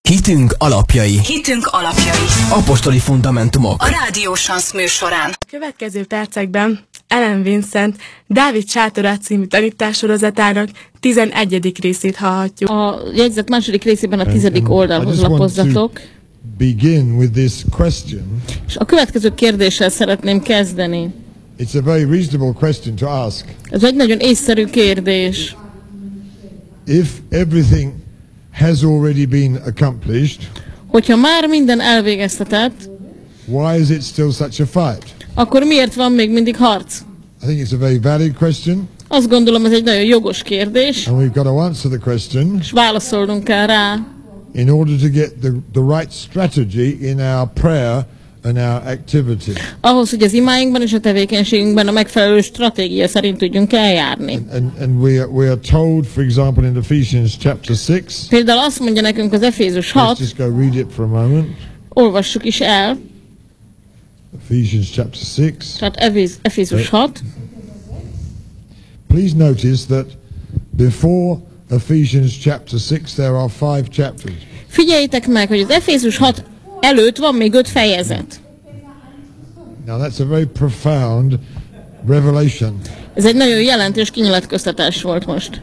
Hitünk alapjai. Hitünk alapjai. Apostoli fundamentumok. A Rádió Sansz műsorán. A következő percekben Ellen Vincent Dávid sátora című tanítássorozatának 11. részét hallhatjuk. A jegyzet második részében a 10. oldalhoz lapozzatok. Begin with this question. És a következő kérdéssel szeretném kezdeni. It's a very reasonable question to ask. Ez egy nagyon észszerű kérdés. If everything has already been accomplished, hogyha már minden elvégeztetett, why is it still such a fight? akkor miért van még mindig harc? I think it's a very valid question. Azt gondolom, ez egy nagyon jogos kérdés, and we've got to answer the question, és válaszolnunk kell rá, in order to get the right strategy in our prayer and our activity. Ahhoz, hogy az imáinkban és a tevékenységünkben a megfelelő stratégia szerint tudjunk eljárni. And we are told, for example, in Ephesians chapter 6. Például azt mondja nekünk az Efézus 6. Let's just go read it for a moment. Olvassuk is el. Ephesians chapter 6. Tehát Efézus 6. Please notice that before Ephesians chapter 6 there are 5 chapters. Figyeljétek meg, hogy az Efézus 6 előtt van még 5 fejezet. Now that's a very profound revelation. Ez egy nagyon jelentős kinyilatkoztatás volt most.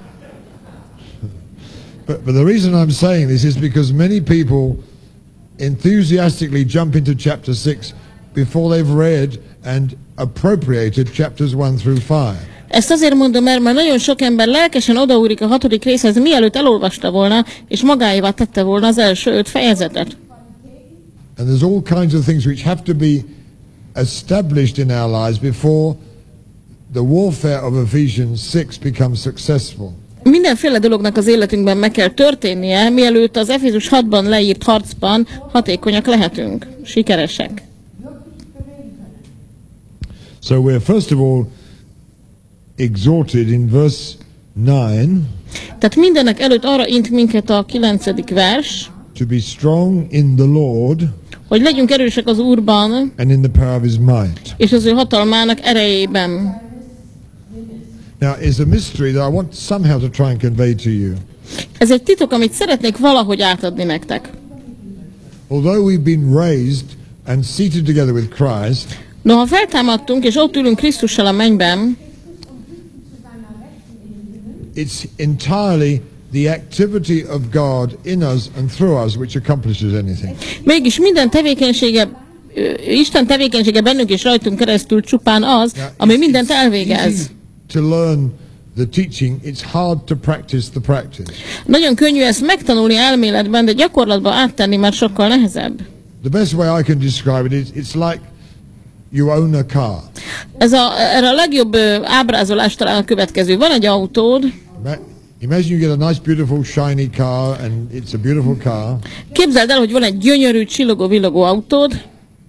But the reason I'm saying this is because many people enthusiastically jump into chapter 6 before they've read and appropriated chapters 1 through 5. Ezt azért mondom, mert már nagyon sok ember lelkesen odaúrik a 6. részhez, mielőtt elolvasta volna, és magáévá tette volna az első 5 fejezetet. And there's all kinds of things which have to be established in our lives before the warfare of Ephesians 6 becomes successful. Mindenféle dolognak az életünkben meg kell történnie, mielőtt az Efézus 6-ban leírt harcban hatékonyak lehetünk, sikeresek. So we're first of all exhorted in verse 9. Tehát mindenek előtt arra int minket a 9. vers, to be strong in the Lord, hogy legyünk erősek az Úrban, and in the power of his might. És az ő hatalmának erejében. Now, it's a mystery that I want somehow to try and convey to you. Ez egy titok, amit szeretnék valahogy átadni nektek. Although we've been raised and seated together with Christ, noha feltámadtunk, és ott ülünk Krisztussal a mennyben, it's entirely the activity of God in us and through us which accomplishes anything. Mégis minden tevékenysége, Isten tevékenysége bennünk és rajtunk keresztül csupán az, ami mindent elvégez. To learn the teaching, it's hard to practice the practice. Nagyon könnyű ezt megtanulni elméletben, de gyakorlatban áttenni már sokkal nehezebb. The best way I can describe it is it's like you own a car. Erre a legjobb ábrázolás talán a következő. Van egy autód. Imagine you get a nice, beautiful, shiny car, and it's a beautiful car. Képzeld el, hogy van egy gyönyörű, csillogó, villogó autód.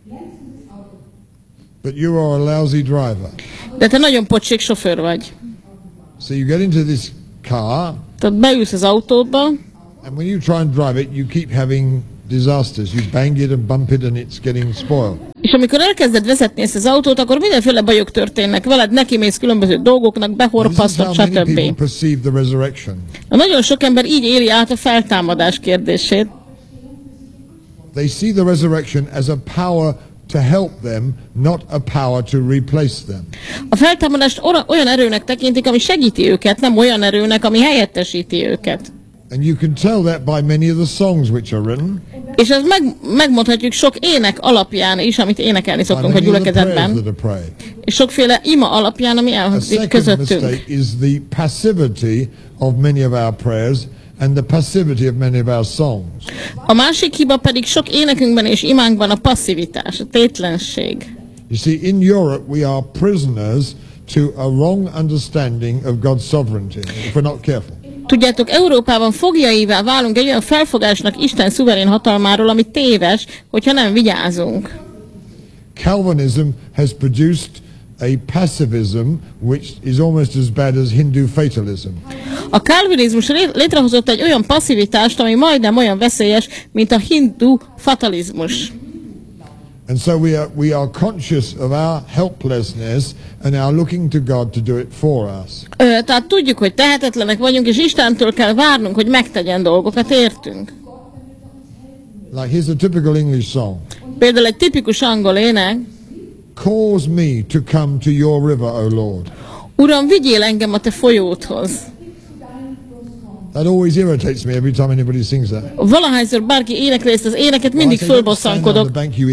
But you are a lousy driver. De te nagyon pocsék sofőr vagy. So you get into this car. Tehát beülsz az autódba. And when you try and drive it, you keep having disasters. You bang it and bump it, and it's getting spoiled. És amikor elkezded vezetni ezt az autót, akkor mindenféle bajok történnek veled, nekimész különböző dolgoknak, behorpasztod, stb. Nagyon sok ember így éli át a feltámadás kérdését. They see the resurrection as a power to help them, not a power to replace them. A feltámadást olyan erőnek tekintik, ami segíti őket, nem olyan erőnek, ami helyettesíti őket. And you can tell that by many of the songs which are written. És ezt megmondhatjuk sok ének alapján is, amit énekelni szoktunk a gyülekezetben. És sokféle ima alapján, ami elhangzik közöttünk. A second mistake is the passivity of many of our prayers and the passivity of many of our songs. A másik hiba pedig sok énekünkben és imánkban a passzivitás, a tétlenség. You see, in Europe we are prisoners to a wrong understanding of God's sovereignty if we're not careful. Tudjátok, Európában fogjaivá válunk egy olyan felfogásnak Isten szuverén hatalmáról, ami téves, hogyha nem vigyázunk. Calvinism has produced a passivism which is almost as bad as Hindu fatalism. A kalvinizmus létrehozott egy olyan passzivitást, ami majdnem olyan veszélyes, mint a hindu fatalizmus. And so we are conscious of our helplessness and are looking to God to do it for us. Tehát tudjuk, hogy tehetetlenek vagyunk, és Istentől kell várnunk, hogy megtegyen dolgokat értünk. Like here's a typical English song. Például egy tipikus angol ének. Cause me to come to your river, O Lord. Uram, vigyél engem a te folyódhoz. That always irritates me every time anybody sings that. Valahányszor bárki énekli ezt az éneket, mindig fölbosszankodok.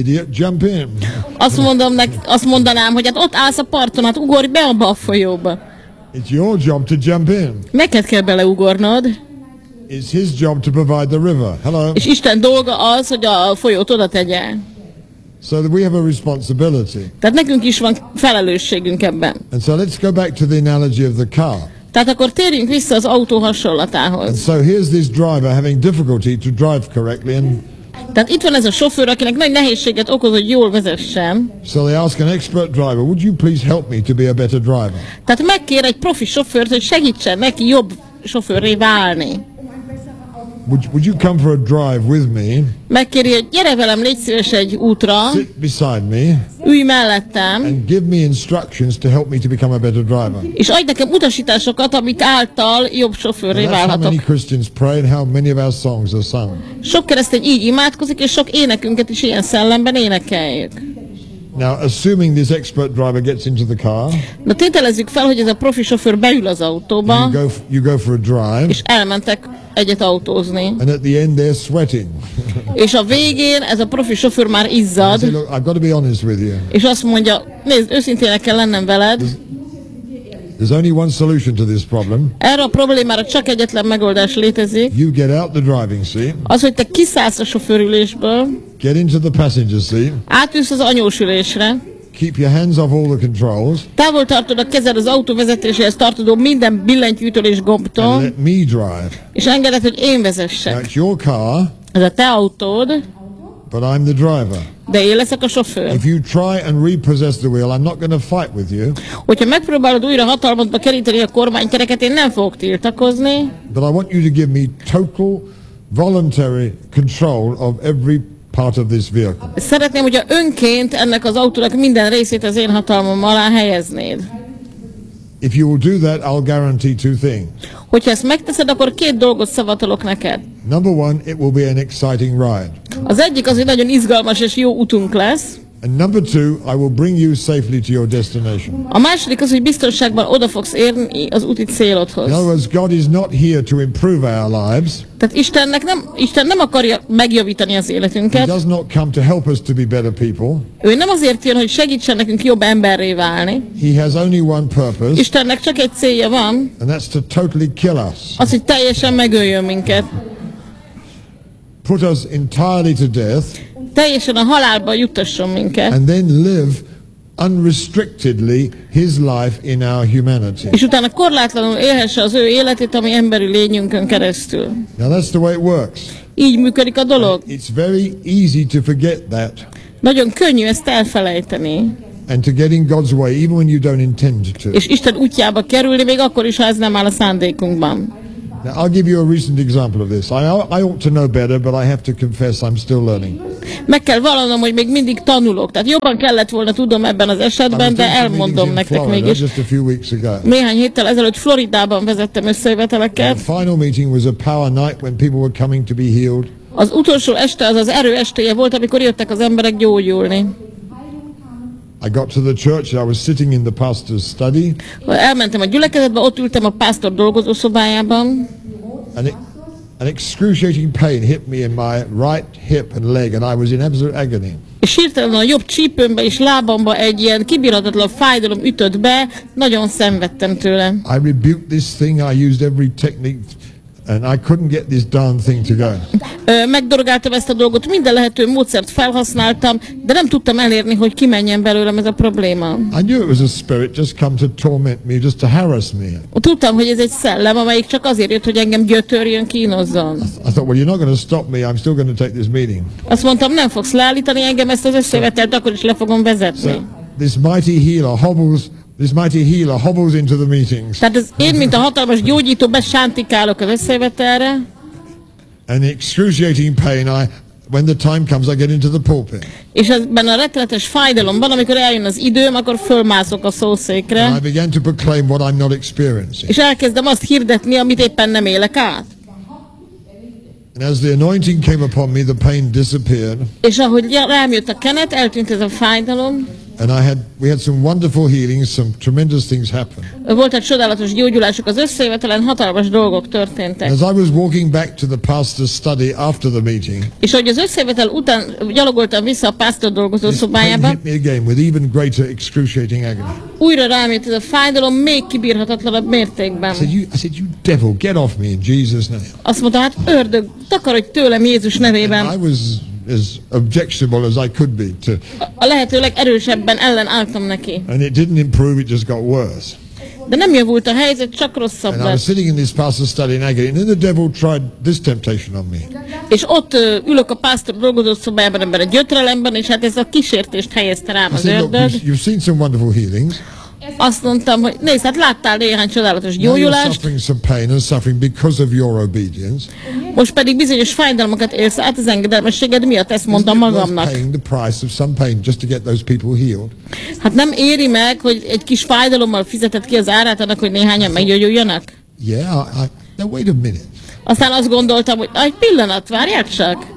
Azt mondanám, hogy hát ott állsz a parton, hát ugorj be abba a folyóba. It's your job to jump in. Neked kell beleugornod. It's his job to provide the river. Hello. És Isten dolga az, hogy a folyót oda tegye. So that we have a responsibility. Tehát nekünk is van felelősségünk ebben. And so let's go back to the analogy of the car. Tehát akkor térjünk vissza az autó hasonlatához. And so here's this driver having difficulty to drive correctly and tehát itt van ez a sofőr, akinek nagy nehézséget okoz, hogy jól vezessen. So they ask an expert driver, would you please help me to be a better driver? Tehát megkér egy profi sofőrt, hogy segítsen neki jobb sofőrré válni. Would you come for a drive with me? Megkéri, hogy gyere velem, légy szíves egy útra. Sit beside me. Ülj mellettem. And give me instructions to help me to become a better driver. És adj nekem utasításokat, amik által jobb sofőrré válhatok. How many Christians pray and how many of our songs are sung. Sok keresztény így imádkozik, és sok énekünket is ilyen szellemben énekeljük. Now, assuming this expert driver gets into the car. Na tételezzük fel, hogy ez a profi sofőr beül az autóba. You go for a drive. És elmentek egyet autózni. And at the end they're sweating. És a végén ez a profi sofőr már izzad. Say, look, I've got to be honest with you. És azt mondja, nézd, őszintének kell lennem veled. There's only one solution to this problem. Erre a problémára csak egyetlen megoldás létezik. You get out the driving seat. Az, hogy te kiszállsz a sofőrülésből. Get into the passenger seat. Átülsz az anyósülésre. Keep your hands off all the controls. Távol tartod a kezed az autó vezetéséhez tartozó minden billentyűtől és gombtól. And let me drive. És engeded, hogy én vezessek. Now it's your car. Ez a te autód. But I'm the driver. De én leszek a sofőr. If you try and repossess the wheel, I'm not going to fight with you. Hogyha megpróbálod újra hatalmadba keríteni a kormánykereket, én nem fogok tiltakozni. But I want you to give me total voluntary control of every part of this vehicle. Szeretném, hogyha önként ennek az autónak minden részét az én hatalmam alá helyeznéd. If you will do that, I'll guarantee two things. Hogyha ezt megteszed, akkor két dolgot szavatolok neked. Number one, it will be an exciting ride. Az egyik az, hogy nagyon izgalmas és jó utunk lesz. And number two, I will bring you safely to your destination. A második az, hogy biztonságban oda fogsz érni az úti célodhoz. In other words, God is not here to improve our lives. Tehát Isten nem akarja megjavítani az életünket. He does not come to help us to be better people. Ő nem azért jön, hogy segítsen nekünk jobb emberré válni. He has only one purpose. Istennek csak egy célja van. And that's to totally kill us. Az, hogy teljesen megöljön minket. Put us entirely to death. Teljesen a halálba juttasson minket. And then live unrestrictedly his life in our humanity. És utána korlátlanul élhesse az ő életét, ami emberi lényünkön keresztül. Now that's the way it works. Így működik a dolog. It's very easy to forget that. Nagyon könnyű ezt elfelejteni. And to get in God's way, even when you don't intend to. És Isten útjába kerülni, még akkor is, ha ez nem áll a szándékunkban. Now, I'll give you a recent example of this. I ought to know better, but I have to confess I'm still learning. Meg kell vallanom, hogy még mindig tanulok. Tehát jobban kellett volna tudom ebben az esetben, de elmondom nektek mégis. Just a few weeks ago. Néhány héttel ezelőtt Floridában vezettem összejöveteleket. The final meeting was a power night when people were coming to be healed. Az utolsó este az erő estéje volt, amikor jöttek az emberek gyógyulni. I got to the church, I was sitting in the pastor's study. Elmentem a gyülekezetbe, ott ültem a pásztor dolgozószobájában. An excruciating pain hit me in my right hip and leg, and I was in absolute agony. És hirtelen a jobb csípőmbe és lábamba egy ilyen kibírhatatlan fájdalom ütött be, nagyon szenvedtem tőle. I rebuked this thing, I used every technique, and I couldn't get this darn thing to go. Megdorgáltam ezt a dolgot, minden lehető módszert felhasználtam, de nem tudtam elérni, hogy kimenjen belőlem ez a probléma. I knew it was a spirit just come to torment me, just to harass me. Tudtam, hogy ez egy szellem, amelyik csak azért jött, hogy engem gyötörjön, kínozzon. I thought, well, you're not going to stop me. I'm still going to take this meeting. Azt mondtam, nem fogsz leállítani engem, ezt az összevetelt, akkor is le fogom vezetni. So, this mighty healer hobbles into the meetings. Tehát én, mint a hatalmas gyógyító, besántikálok az összevetelre. And the excruciating pain, when the time comes, I get into the pulpit. És ebben a rettenetes fájdalomban, amikor eljön az időm, akkor fölmászok a szószékre. And I began to proclaim what I'm not experiencing. És elkezdem azt hirdetni, amit éppen nem élek át. And as the anointing came upon me, the pain disappeared. És ahogy rám jött a kenet, eltűnt ez a fájdalom. And we had some wonderful healings, some tremendous things happened. Voltak csodálatos gyógyulások az összejövetelen, hatalmas dolgok történtek. As I was walking back to the pastor's study after the meeting, és hogy az összejövetel után gyalogoltam vissza a pásztor dolgozó szobájába, hit me again with even greater excruciating agony. Újra rám jött ez a fájdalom még kibírhatatlanabb mértékben. I said, you devil, get off me in Jesus' name. Azt mondta, hát ördög, takarodj tőlem Jézus nevében. I was as objectionable as I could be to. A lehető legerősebben ellenálltam neki. And it didn't improve, it just got worse. De nem javult a helyzet, csak rosszabb And I was lett. sitting in this pastor's study in agony, and then the devil tried this temptation on me. És ott ülök a pásztor dolgozó szobájában, ebben a gyötrelemben, és hát ez a kísértést helyezte rám I az said, look, ördög. you've seen some wonderful healings. Azt mondtam, hogy nézd, hát láttál néhány csodálatos Now you're gyógyulást, suffering some pain and suffering because of your obedience. most pedig bizonyos fájdalmakat élsz át az engedelmességed miatt, ezt mondtam Isn't it worth magamnak. paying the price of some pain just to get those people healed? Hát nem éri meg, hogy egy kis fájdalommal fizeted ki az árát annak, hogy néhányan meggyógyuljanak? Yeah, now wait a minute. Aztán azt gondoltam, hogy egy pillanat, várjál csak.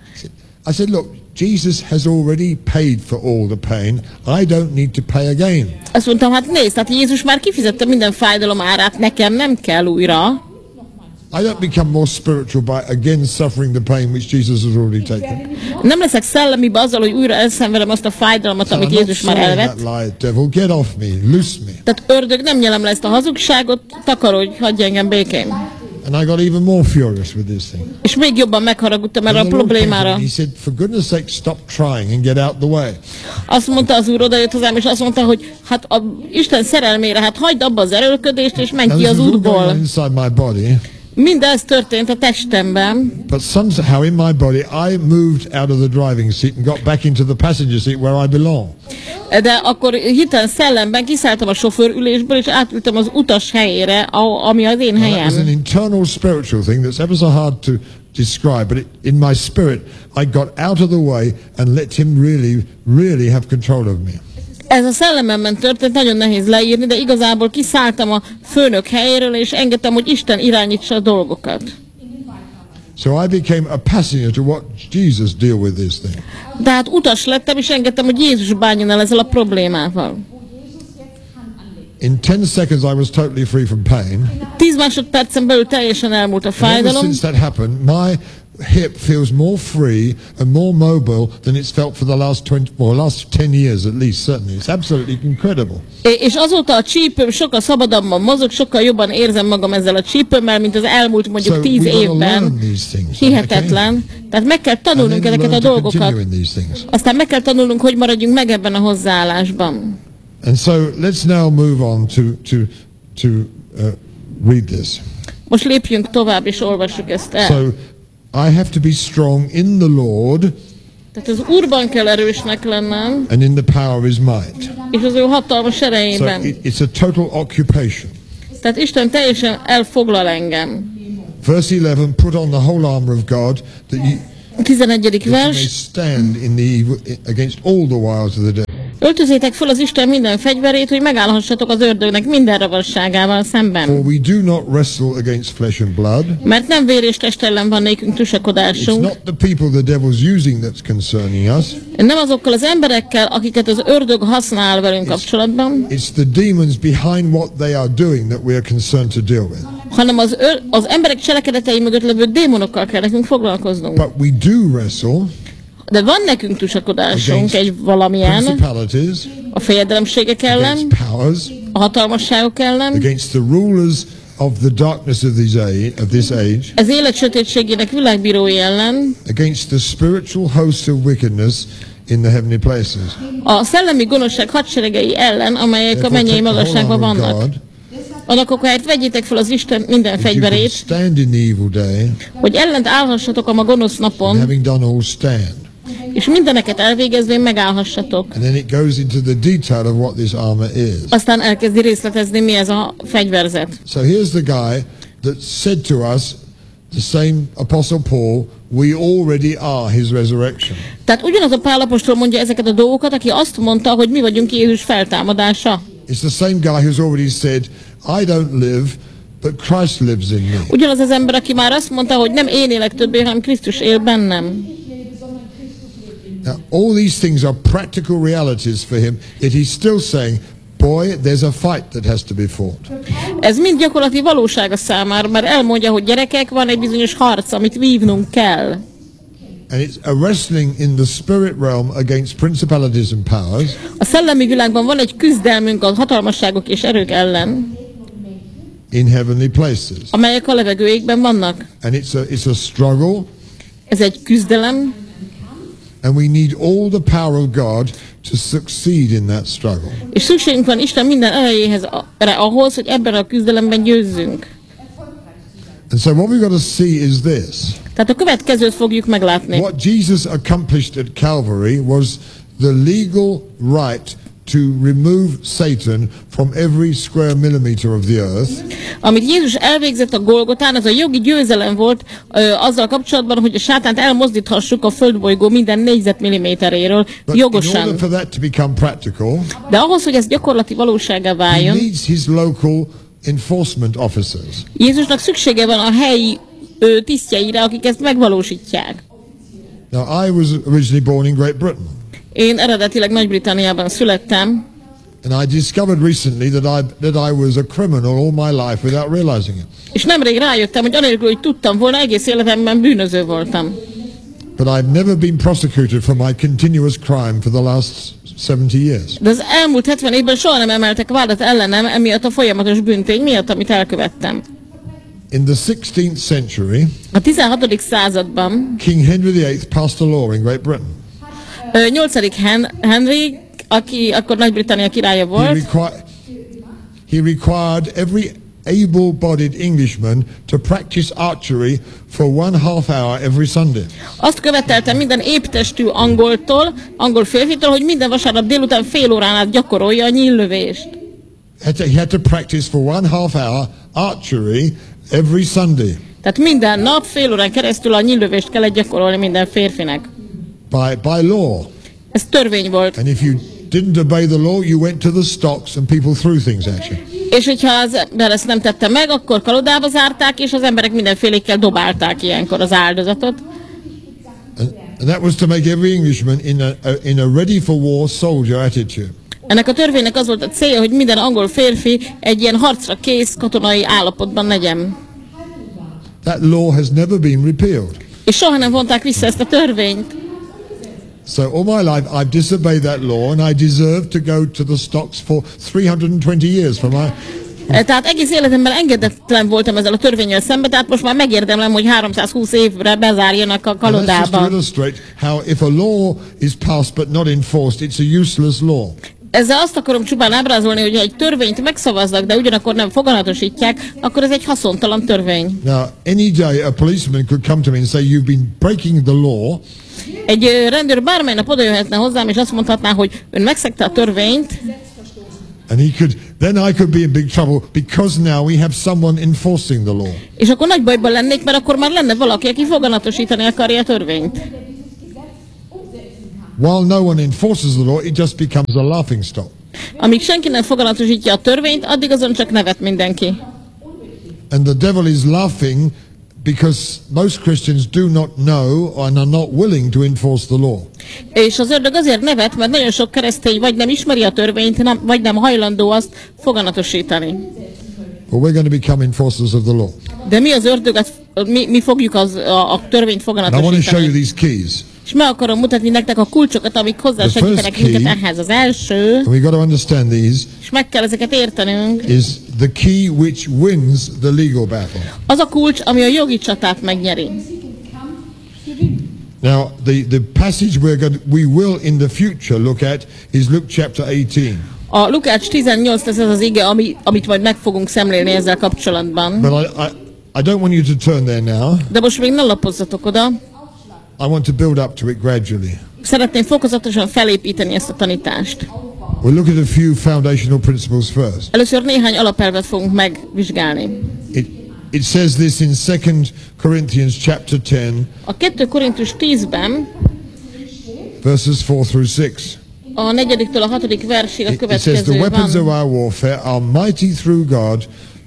I said, look, Jesus has already paid for all the pain. I don't need to pay again. Azt mondtam, hát nézd, hát Jézus már kifizette minden fájdalom árát, nekem nem kell újra. I don't become more spiritual by again suffering the pain which Jesus has already taken. Nem leszek szellemibb azzal, hogy újra elszenvedem azt a fájdalmat, amit I'm not Jézus már saying elvett. that lie, devil, get off me, loose me. Tehát ördög, nem nyelem le ezt a hazugságot, takarodj, hagyj engem békén. And I got even more furious with this thing. És még jobban megharagudtam erre a And the Lord came to me, problémára. he said, for goodness sake, stop trying and get out the way. Azt mondta az Úr, odajött hozzám, és azt mondta, hogy hát a Isten szerelmére, hát hagyd abba az erőlködést, és menj Now ki this az was all going on útból. inside my body, Mindez történt a testemben, but somehow in my body I moved out of the driving seat and got back into the passenger seat where I belong. de akkor hirtelen szellemben kiszálltam a sofőrülésből, és átültem az utas helyére, ami az én Now, that was an helyem. internal spiritual thing that's ever so hard to describe, but in my spirit I got out of the way and let him really have control of me. Ez a szellememben történt, nagyon nehéz leírni, de igazából kiszálltam a főnök helyéről, és engedtem, hogy Isten irányítsa a dolgokat. So I became a passenger to watch Jesus deal with this thing. Tehát utas lettem, és engedtem, hogy Jézus bánjon el ezzel a problémával. In 10 seconds I was totally free from pain. 10 másodpercen belül teljesen elmúlt a And ever fájdalom, since that happened, my hip feels more free and more mobile than it's felt for the last 10 years at least, certainly. It's absolutely incredible. és azóta a csípőm sokkal szabadabban mozog, sokkal jobban érzem magam ezzel a csípőmmel, mint az elmúlt mondjuk So 10 we gotta learn évben. these things. Hihetetlen. Tehát meg kell And tanulnunk then ezeket a learn to dolgokat. continue in these things. Aztán meg kell tanulnunk, hogy maradjunk meg ebben a hozzáállásban. And so let's now move on to read this. Most lépjünk tovább, és olvassuk ezt el. So I have to be strong in the Lord Tehát az Úrban kell erősnek lennem, and in the power of his might. és az ő hatalmas So erejében. it's a total occupation. Tehát Isten teljesen elfoglal engem. Verse 11, put on the whole armor of God that you 11. may vers. stand in the evil, against all the wiles of the devil. Öltözétek föl az Isten minden fegyverét, hogy megállhassatok az ördögnek minden ravasságával For szemben. we do not wrestle against flesh and blood. Mert nem vér és test ellen van nékünk It's tusakodásunk. not the people the devil's using that's concerning us. Nem azokkal az emberekkel, akiket az ördög használ velünk kapcsolatban, It's the demons behind what they are doing that we are concerned to deal with. hanem az emberek cselekedetei mögött levő démonokkal kell nekünk foglalkoznunk. But we do wrestle De van nekünk tusakodásunk against egy valamilyen, principalities, a fejedelemségek ellen, against powers, a hatalmasságok ellen, against the rulers of the darkness of this age, az élet sötétségének világbírói ellen, against the spiritual hosts of wickedness in the heavenly places. a szellemi gonoszság hadseregei ellen, amelyek a Therefore, mennyei take the whole magasságban armor of vannak. God, Annak okáért vegyétek fel az Isten minden that you can fegyverét, stand in the evil day, hogy ellent állhassatok a ma gonosz and napon, having done all, stand. és mindeneket elvégezvén megállhassatok. And then it goes into the detail of what this armor is. Aztán elkezdi részletezni, mi ez a fegyverzet. So here's the guy that said to us, the same Apostle Paul, we already are his resurrection. Tehát ugyanaz a Pál apostol mondja ezeket a dolgokat, aki azt mondta, hogy mi vagyunk Jézus feltámadása. It's the same guy who's already said, I don't live, but Christ lives in me. Ugyanaz az ember, aki már azt mondta, hogy nem én élek többé, hanem Krisztus él bennem. Now, all these things are practical realities for him, yet he's still saying, boy, there's a fight that has to be fought. Ez mind gyakorlati valóság a számára, mert elmondja, hogy gyerekek, van egy bizonyos harc, amit vívnunk kell. And it's a wrestling in the spirit realm against principalities and powers. A szellemi világban van egy küzdelmünk a hatalmasságok és erők ellen, in heavenly places. Amelyek a levegőjékben vannak. And it's a struggle. Ez egy küzdelem. And we need all the power of God to succeed in that struggle. És szükségünk van Isten minden erejéhez ahhoz, hogy ebben a küzdelemben győzzünk. And so what we've got to see is this. Tehát a következőt fogjuk meglátni. What Jesus accomplished at Calvary was the legal right to remove Satan from every square millimeter of the earth. Amit Jézus elvégzett a Golgotán, az a jogi győzelem volt azzal kapcsolatban, hogy a sátánt elmozdíthassuk a földbolygó minden négyzetmilliméteréről jogosan. In order for that to become practical, de ahhoz, hogy ez gyakorlati valósággá váljon, he needs his local enforcement officers. Jézusnak szüksége van a helyi tisztjeire, akik ezt megvalósítják. Now, I was originally born in Great Britain. Én eredetileg Nagy-Britanniában születtem. And I discovered recently that I was a criminal all my life without realizing it. És nemrég rájöttem, hogy anélkül, hogy tudtam volna, egész életemben bűnöző voltam. But I've never been prosecuted for my continuous crime for the last 70 years. De az elmúlt 70 évben soha nem emeltek vádat ellenem, emiatt a folyamatos bűntény miatt, amit elkövettem. In the 16th century, a 16. században King Henry VIII passed a law in Great Britain. 8. Henry, aki akkor Nagy-Britannia királya volt, he required every able-bodied Englishman to practice archery for 1/2 hour every Sunday. Azt követelte minden éptestű angol férfitől, hogy minden vasárnap délután fél órán át gyakorolja a nyíllövést. He had to practice for 1/2 hour archery every Sunday. Tehát minden nap fél órán keresztül a nyíllövést kellett gyakorolni minden férfinek. By law. Ez törvény volt. And if you didn't obey the law, you went to the stocks and people threw things at you. És hogyha az ember ezt nem tette meg, akkor kalodába zárták, és az emberek mindenfélékkel dobálták ilyenkor az áldozatot. And that was to make every Englishman in a ready for war soldier attitude. Ennek a törvénynek az volt a célja, hogy minden angol férfi egy ilyen harcra kész katonai állapotban legyen. That law has never been repealed. És soha nem vonták vissza ezt a törvényt. So all my life I've disobeyed that law and I deserve to go to the stocks for 320 years for my... Tehát egész életemben engedetlen voltam ezzel a törvénnyel szemben, tehát most már megérdemlem, hogy 320 évre bezárjanak a kalodába. Let's just illustrate how if a law is passed but not enforced, it's a useless law. Ezzel azt akarom csupán ábrázolni, hogy ha egy törvényt megszavaznak, de ugyanakkor nem foganatosítják, akkor ez egy haszontalan törvény. Now, any day a policeman could come to me and say, you've been breaking the law. Egy rendőr bármely nap odajöhetne hozzám, és azt mondhatná, hogy ön megszegte a törvényt. And then I could be in big trouble because now we have someone enforcing the law. És akkor nagy bajban lennék, mert akkor már lenne valaki, aki foganatosítani akarja a törvényt. While no one enforces the law, it just becomes a laughing stock. Amíg senki nem foganatosítja a törvényt, addig azon csak nevet mindenki. And the devil is laughing because most Christians do not know and are not willing to enforce the law. És az ördög azért nevet, mert nagyon sok keresztény vagy nem ismeri a törvényt, vagy nem hajlandó azt foganatosítani. Well, we're going to become enforcers of the law. De mi az ördög, mi fogjuk a törvényt foganatosítani. And I want to show you these keys. És meg akarom mutatni nektek a kulcsokat, amik hozzásegítenek minket ehhez. Az első, we got to understand these, és meg kell ezeket értenünk, is the key which wins the legal battle. Az a kulcs, ami a jogi csatát megnyeri. Now, the passage we will in the future look at is Luke chapter 18. A Lukács 18 ez az ige, amit majd meg fogunk szemlélni ezzel kapcsolatban. But I don't want you to turn there now. De most még ne lapozzatok oda. I want to build up to it gradually. Szeretném fokozatosan felépíteni ezt a tanítást. We'll look at a few foundational principles first. Először néhány alapelvet fogunk megvizsgálni. It says this in 2 Corinthians chapter 10. A 2 Korintus 10-ben verses 4 through 6. A 4-től a 6. versig a következő it says the weapons van. of our warfare are mighty through God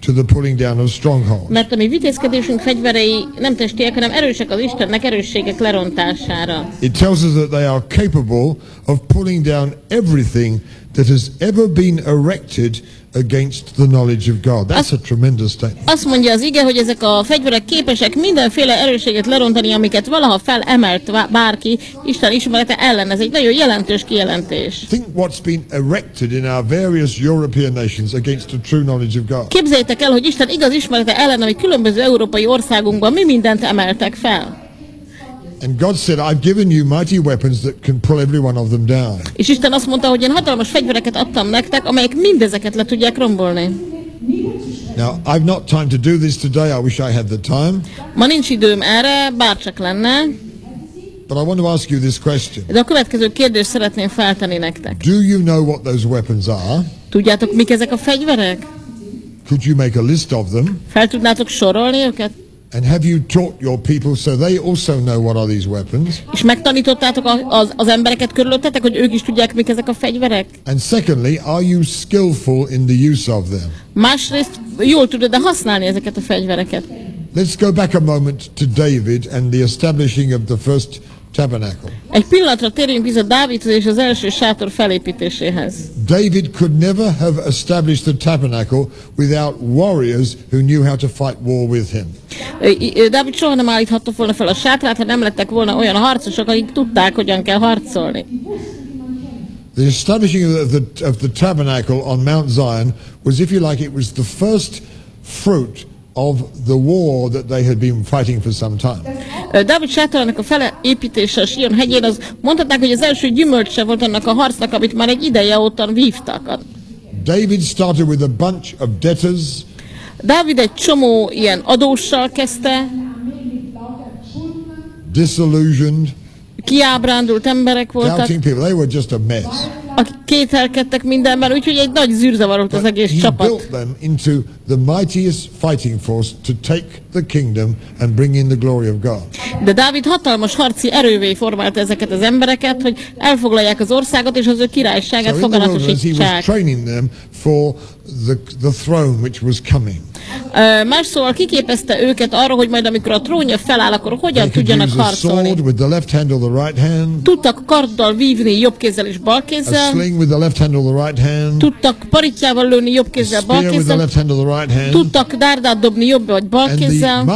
to the pulling down of strongholds. Mert a mi vitézkedésünk fegyverei nem testiek, hanem erősek az Istennek erősségek lerontására. It tells us that they are capable of pulling down everything that has ever been erected against the knowledge of God. That's a tremendous statement. Azt mondja az ige, hogy ezek a fegyverek képesek mindenféle erősséget lerontani, amiket valaha felemelt bárki Isten ismerete ellen. Ez egy nagyon jelentős kijelentés. Think what's been erected in our various European nations against the true knowledge of God. Képzeljétek el, hogy Isten igaz ismerete ellen, ami különböző európai országunkban mi mindent emeltek fel. And God said, I've given you mighty weapons that can pull every one of them down. És Isten azt mondta, hogy én hatalmas fegyvereket adtam nektek, amelyek mindezeket le tudják rombolni. Now, I've not time to do this today. I wish I had the time. Ma nincs időm erre, bárcsak lenne. But I want to ask you this question. De a következő kérdést szeretném feltenni nektek. Do you know what those weapons are? Tudjátok, mik ezek a fegyverek? Could you make a list of them? Fel tudnátok sorolni őket? And have you taught your people so they also know what are these weapons? És megtanítottátok az embereket körülöttetek, hogy ők is tudják, mik ezek a fegyverek? And secondly, are you skillful in the use of them? Másrészt jól tudod-e használni ezeket a fegyvereket? Let's go back a moment to David and the establishing of the first tabernacle. Egy pillanatra térjünk vissza Dávidhoz és az első sátor felépítéséhez. David could never have established the tabernacle without warriors who knew how to fight war with him. Dávid soha nem állíthatta volna fel a sátrát, ha nem lettek volna olyan harcosok, akik tudták, hogyan kell harcolni. The establishing of the tabernacle on Mount Zion was, if you like, it was the first fruit of the war that they had been fighting for some time. Dávid sátorának a felépítése a Sion hegyén, az mondhatnák, hogy az első gyümölcse volt annak a harcnak, amit már egy ideje óta vívtak. David started with a bunch of debtors. Dávid egy csomó ilyen adóssal kezdte. Disillusioned. Kiábrándult emberek voltak. Doubting people. They were just a mess. Akik kételkedtek mindenben, úgyhogy egy nagy zűrzavar volt az egész csapat. He built them into the mightiest fighting force to take the kingdom and bring in the glory of God. De Dávid hatalmas harci erővé formálta ezeket az embereket, hogy elfoglalják az országot és az ő királyságát foganatosítsák. He was training them for the throne which was coming. Más szóval kiképezte őket arra, hogy majd amikor a trónja feláll, akkor hogyan tudjanak harcolni. Tudtak karddal vívni jobb kézzel és bal kézzel. Tudtak paritjával lőni jobb kézzel, bal kézzel. Tudtak dárdát dobni jobb vagy bal kézzel.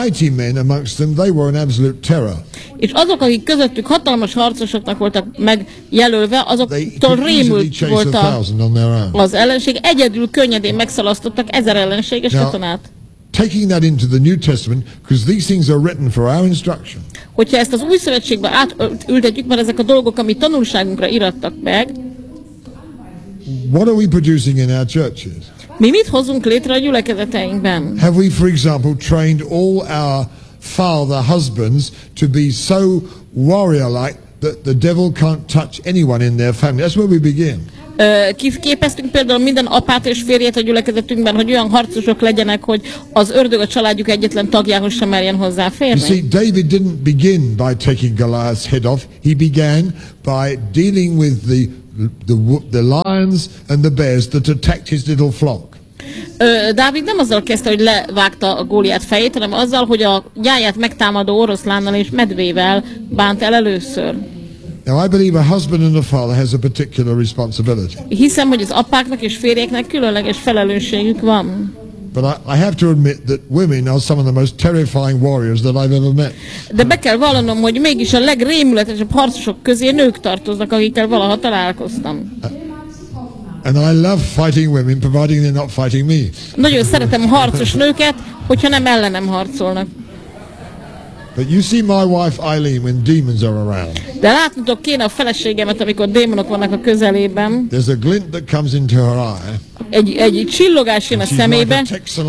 És azok, akik közöttük hatalmas harcosoknak voltak megjelölve, azoktól rémült volt az ellenség. Egyedül könnyedén megszalasztottak 1000 ellenséges katonát. Taking that into the New Testament, because these things are written for our instruction. Hogyha ezt az új szövetségbe átültetjük, mert ezek a dolgok, amit tanulságunkra irattak meg. What are we producing in our churches? Mi mit hozunk létre a gyülekezeteinkben? Have we, for example, trained all our father husbands to be so warrior-like that the devil can't touch anyone in their family? That's where we begin. Képeztünk például minden apát és férjét a gyülekezetünkben, hogy olyan harcosok legyenek, hogy az ördög a családjuk egyetlen tagjához sem merjen hozzáférni. You see, David didn't begin by taking Goliath's head off. He began by dealing with the lions and the bears that attacked his little flock. Dávid nem azzal kezdte, hogy levágta a Góliát fejét, hanem azzal, hogy a gyáját megtámadó oroszlánnal és medvével bánt el először. Now I believe a husband and a father has a particular responsibility. Hiszem, hogy az apáknak és férjeknek különleges felelősségük van. But I have to admit that women are some of the most terrifying warriors that I've ever met. De be kell vallanom, hogy mégis a legrémületesebb harcosok közé nők tartoznak, akikkel valaha találkoztam. And I love fighting women, providing they're not fighting me. Nagyon szeretem a harcos nőket, hogyha nem ellenem harcolnak. But you see my wife Eileen when demons are around. De látnotok kéne a feleségemet, amikor démonok vannak a közelében. There's a glint that comes into her eye. Egy csillogás jön a szemébe.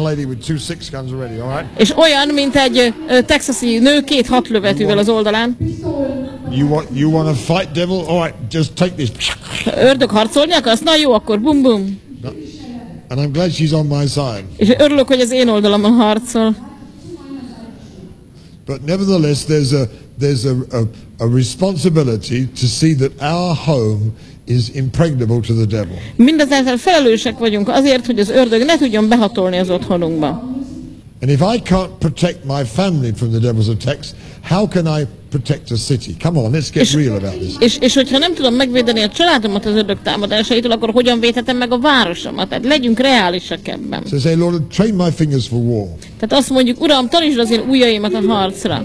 És olyan, mint egy texasi nő 2 hatlövetűvel az oldalán. You want to fight, devil? All right, just take this. Ördög harcolni akarsz? Na jó, akkor bum bum. And I'm glad she's on my side. És örülök, hogy az én oldalamon harcol. But nevertheless, there's there's a responsibility to see that our home is impregnable to the devil. Mindezáltal felelősek vagyunk azért, hogy az ördög ne tudjon behatolni az otthonunkba. And if I can't protect my family from the devil's attacks, how can I protect a city? Come on, let's get real about this. És hogyha nem tudom megvédeni a családomat az ördög támadásaitól, akkor hogyan védhetem meg a városomat? Tehát legyünk reálisak ebben. So say, Lord, train my fingers for war. Tehát azt mondjuk, Uram, tanítsd az én ujjaimat a harcra.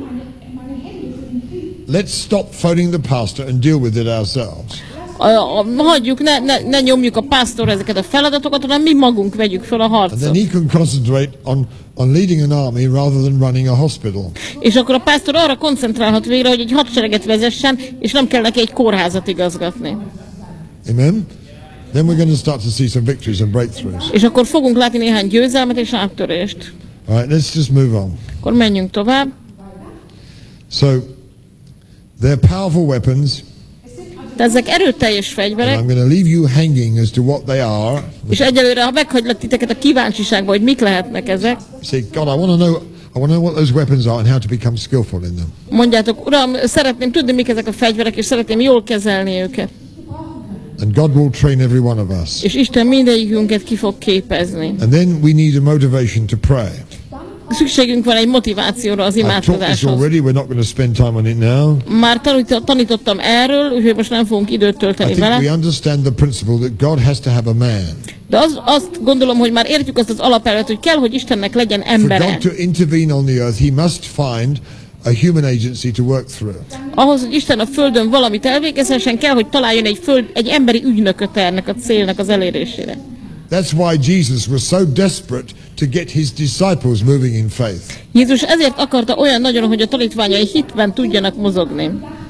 Let's stop phoning the pastor and deal with it ourselves. Hagyjuk, ne nyomjuk a pásztorra ezeket a feladatokat, hanem mi magunk vegyük fel a harcot. And then he can concentrate on leading an army rather than running a hospital. És akkor a pásztor arra koncentrálhat végre, hogy egy hadsereget vezessen, és nem kell neki egy kórházat igazgatni. Amen? Then we're going to start to see some victories and breakthroughs. És akkor fogunk látni néhány győzelmet és áttörést. All right, let's just move on. Akkor menjünk tovább. So, they're powerful weapons. De ezek erőteljes fegyverek, I'm going to leave you hanging as to what they are. és egyelőre, ha meghagylak titeket a kíváncsiságba, hogy mik lehetnek ezek, Say, God, I want to know what those weapons are and how to become skillful in them. mondjátok, Uram, szeretném tudni, mik ezek a fegyverek, és szeretném jól kezelni őket. And God will train every one of us. És Isten mindegyikünket ki fog képezni. And then we need a motivation to pray. Szükségünk van egy motivációra az I've taught this imádkozáshoz. already, we're not going to spend time on it now. Már tanítottam erről, úgyhogy most nem fogunk időt I tölteni think we vele. understand the principle that God has to have a man. De azt gondolom, hogy már értjük azt az alapelvet, hogy kell, hogy Istennek legyen For embere. God to intervene on the earth, he must find a human agency to work through. Ahhoz, hogy Isten a földön valamit elvégezhessen, kell, hogy találjon egy emberi ügynököt ennek a célnak az elérésére. That's why Jesus was so desperate to get his disciples moving in faith. Jézus ezért akarta olyan nagyon, hogy a tanítványai hitben tudjanak mozogni.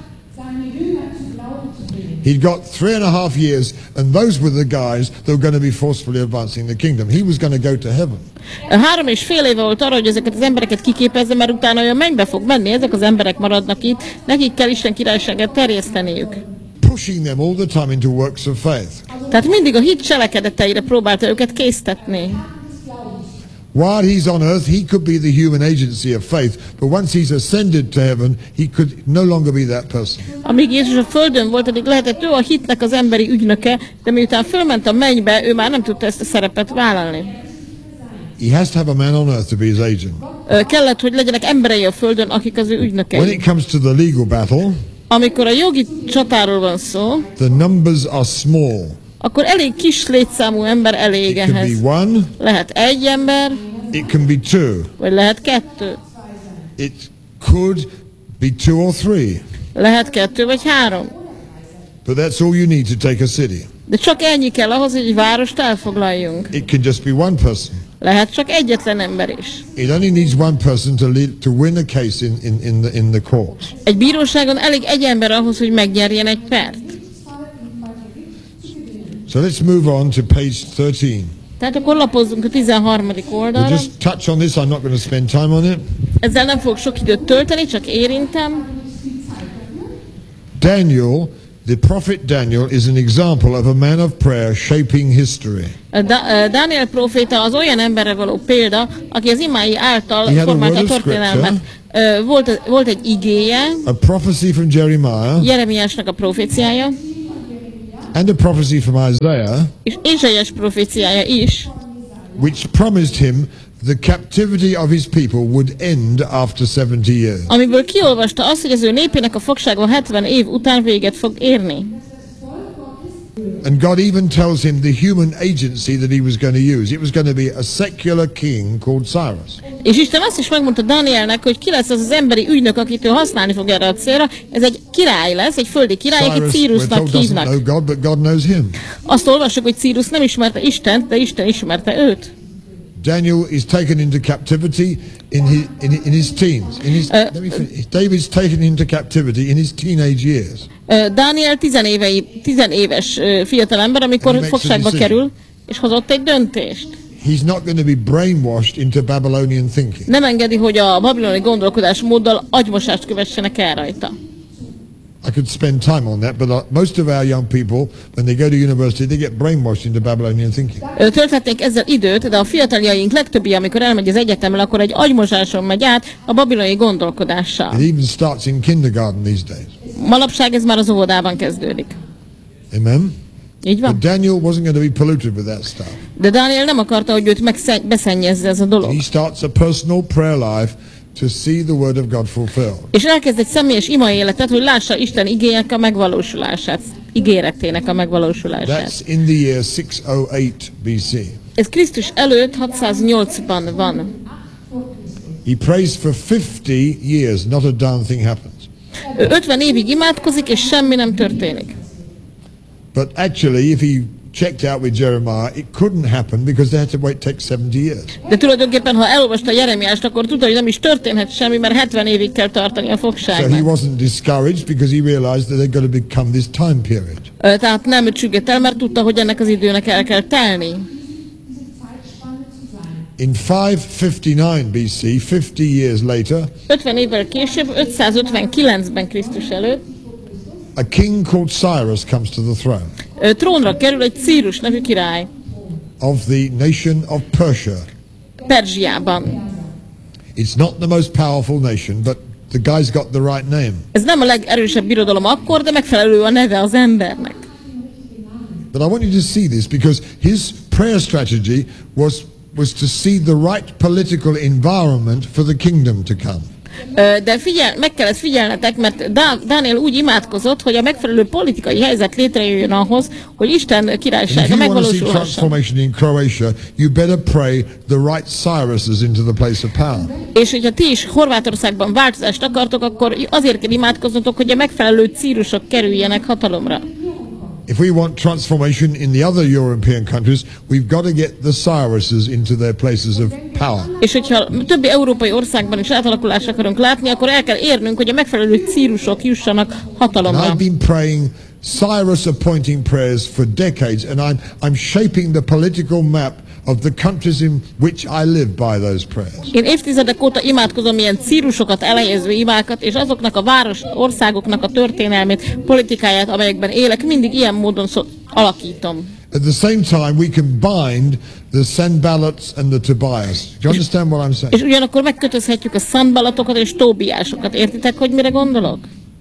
He'd got 3.5 years, and those were the guys that were going to be forcefully advancing the kingdom. He was going to go to heaven. 3,5 éve volt arra, hogy ezeket az embereket kiképezze, mert utána olyan mennybe fog menni, ezek az emberek maradnak itt, nekik kell Isten királyságát terjeszteniük. Pushing them all the time into works of faith. Tehát mindig a hit cselekedeteire próbálta őket késztetni. While he's on earth, he could be the human agency of faith, but once he's ascended to heaven, he could no longer be that person. Amíg Jézus a földön volt, addig lehetett ő a hitnek az emberi ügynöke, de miután fölment a mennybe, ő már nem tudta ezt a szerepet vállalni. He has to have a man on earth to be his agent. Kellett, hogy legyenek emberei a földön, akik az ő When ügynökei. it comes to the legal battle, Amikor a jogi csatáról van szó, the numbers are small. akkor elég kis létszámú ember elég It can ehhez. be one, Lehet egy ember, it can be two. vagy lehet kettő. It could be 2 or 3. Lehet 2 vagy 3. But that's all you need to take a city. De csak ennyi kell ahhoz, hogy egy várost elfoglaljunk. It can just be one person. Lehet csak egyetlen ember is. It only needs one person to win a case in the court. Egy bíróságon elég egy ember ahhoz, hogy megnyerjen egy pert. So let's move on to page 13. Tehát akkor lapozzunk a 13. We'll oldalra. just touch on this. I'm not going to spend time on it. Ezzel nem fogok sok időt tölteni, csak érintem. Daniel, the prophet Daniel, is an example of a man of prayer shaping history. Dániel próféta az olyan emberre való példa, aki az imái által He had a formálta a word of történelmet. Volt egy igéje, A prophecy from Jeremiah Jeremiásnak a proféciája, and a prophecy from Isaiah, és Ézsaiás proféciája is, which promised him the captivity of his people would end after 70 years. amiből kiolvasta azt, hogy az ő népének a fogsága 70 év után véget fog érni. And God even tells him the human agency that he was going to use. It was going to be a secular king called Cyrus. És Isten azt is megmondta Dánielnek, hogy ki lesz az az emberi ügynök, akit ő használni fog erre a célra. Ez egy király lesz, egy földi király, akit Cyrus, we're Círusnak told, doesn't hívnak. know God, but God knows him. Azt olvassuk, hogy Círus nem ismerte Istent, de Isten ismerte őt. Daniel is taken into captivity in his teens. David's taken into captivity in his teenage years. Dániel 10 éves fiatalember, amikor makes a fogságba decision. kerül, és hozott egy döntést. He's not going to be brainwashed into Babylonian thinking. Nem engedi, hogy a babiloni gondolkodásmóddal agymosást kövessenek el rajta. I could spend time on that, but most of our young people, when they go to university, they get brainwashed into Babylonian thinking. Tölthetnénk ezzel időt, de a fiataljaink legtöbbje, amikor elmegy az egyetemre, akkor egy agymosáson megy át a babiloni gondolkodással. It even starts in kindergarten these days. Manapság ez már az óvodában kezdődik. Amen? Így van? But Daniel wasn't going to be polluted with that stuff. De Dániel nem akarta, hogy őt beszennyezze ez a dolog. He starts a personal prayer life to see the word of God fulfilled. És elkezd egy személyes ima életet, hogy lássa Isten igének a megvalósulását, ígéretének a megvalósulását. That's in the year 608 BC. Ez Krisztus előtt 608-ban van. He prays for 50 years, not a darn thing happens. Ő 50 évig imádkozik, és semmi nem történik. But actually, if he checked out with Jeremiah, it couldn't happen because they had to take 70 years. De tulajdonképpen, ha elolvasta Jeremiást, akkor tudta, hogy nem is történhet semmi, mert 70 évig kell tartani a So he fogságnak. wasn't discouraged because he realized that they'd got to become this time period. Tehát nem csüggett el, mert tudta, hogy ennek az időnek el kell telni. In 559 BC, 50 years later, 50 évvel később, 559-ben Krisztus előtt, a king called Cyrus comes to the throne trónra kerül egy Círus nevű király of the nation of Persia. Perzsiában. It's not the most powerful nation, but the guy's got the right name. Ez nem a legerősebb birodalom akkor, de megfelelő a neve az embernek. But I want you to see this because his prayer strategy was to see the right political environment for the kingdom to come. De meg kell ezt figyelnetek, mert Dániel úgy imádkozott, hogy a megfelelő politikai helyzet létrejöjjön ahhoz, hogy Isten királysága megvalósulhasson. Transformation in Croatia, you better pray the right Cyruses into the place of power. És hogyha ti is Horvátországban változást akartok, akkor azért kell imádkoznotok, hogy a megfelelő Círusok kerüljenek hatalomra. If we want transformation in the other European countries, we've got to get the Cyruses into their places of power. És hogyha többi európai országban is átalakulást akarunk látni, akkor el kell érnünk, hogy a megfelelő Círusok jussanak hatalomra. And I've been praying Cyrus appointing prayers for decades, and I'm shaping the political map of the countries in which I live by those prayers. Én évtizedek óta imádkozom ilyen Círusokat elhelyező imákat, és azoknak a országoknak a történelmét, politikáját, amelyekben élek, mindig ilyen módon alakítom. At the same time, we can bind the Sanballats and the Tobias. Do you understand what I'm saying? És ugyanakkor megkötözhetjük a Sanballatokat és Tóbiásokat. Értitek, hogy mire gondolok?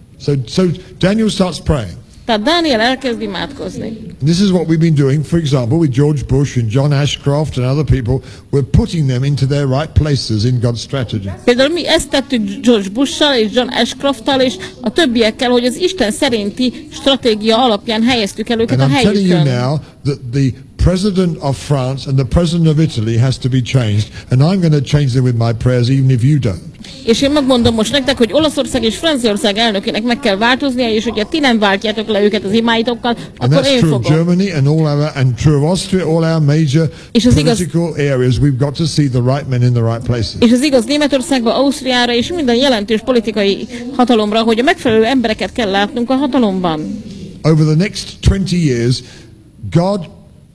So Daniel starts praying. Tehát Dániel elkezd imádkozni. This is what we've been doing, for example, with George Bush and John Ashcroft and other people. We're putting them into their right places in God's strategy. Például mi ezt tettük George Bush-sal és John Ashcroft-tal és a többiekkel, hogy az Isten szerinti stratégia alapján helyeztük el őket a And I'm telling you helyükön. now that the President of France and the President of Italy has to be changed, and I'm going to change them with my prayers even if you don't. És én megmondom most nektek, hogy Olaszország és Franciaország elnökének meg kell változnia, és hogyha ti nem váltjátok le őket az imáitokkal, And akkor that's én true of fogom. Germany and true of Austria, all our major political areas. We've got to see the right men in the right places. És az igaz Németországba, Ausztriára és minden jelentős politikai hatalomra, hogy a megfelelő embereket kell látnunk a hatalomban. Over the next 20 years, God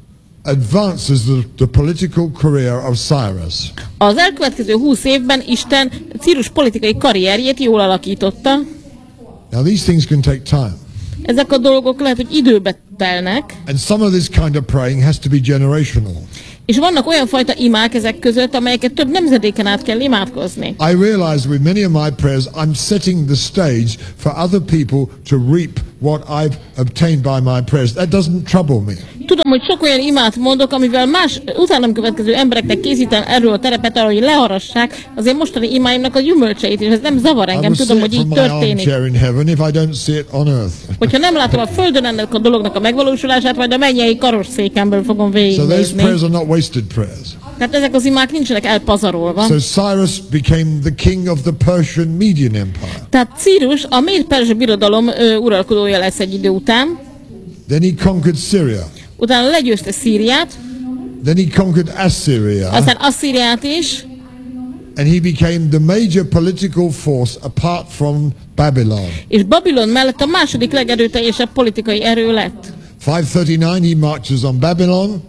advances the political career of Cyrus. Az elkövetkező 20 évben Isten Círus politikai karrierjét jól alakította. Now these things can take time. Ezek a dolgok lehet, hogy időbe telnek, And some of this kind of praying has to be generational. és vannak olyan fajta imák ezek között, amelyeket több nemzedéken át kell imádkozni. I realize with many of my prayers, I'm setting the stage for other people to reap what I've obtained by my prayers. That doesn't trouble me. Tudom, hogy sok olyan imát mondok, amivel más utánam következő embereknek készítem erről a terepet arra, hogy leharassák az én mostani imáimnak a gyümölcseit, és ez nem zavar I engem, will tudom, see it hogy from így my történik. armchair in heaven if I don't see it on earth. Hogyha nem látom a földön ennek a dolognak a megvalósulását, majd a mennyei karosszékemből fogom So those végignézni. prayers are not wasted prayers. Tehát ezek az imák nincsenek elpazarolva. So Cyrus became the king of the Persian Median Empire. Tehát Círus a Méd-Perzsa birodalom uralkodója lesz egy idő után. Then he conquered Syria. Utána legyőzte Szíriát, Then he conquered Assyria. aztán Asszíriát is, And he became the major political force apart from Babylon. és Babilon mellett a második legerőteljesebb politikai erő lett. 539 he marches on Babylon.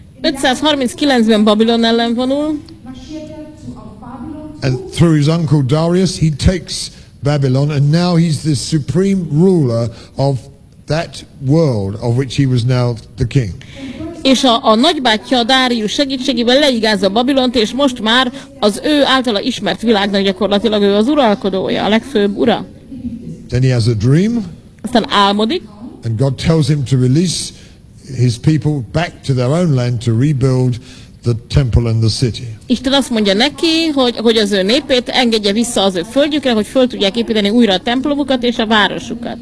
539-ben Babilon ellen vonul, And through his uncle Darius, he takes Babylon, and now he's the supreme ruler of that world of which he was now the king. És a nagybátyja Dárius segítségével leigázza Babilont, és most már az ő általa ismert világnak gyakorlatilag ő az uralkodója, a legfőbb ura. Then he has a dream. Aztán álmodik, and God tells him to release his people back to their own land to rebuild the temple and the city. Isten azt mondja neki, hogy az ő népét engedje vissza az ő földjükre, hogy föl tudják építeni újra a templomukat és a városukat.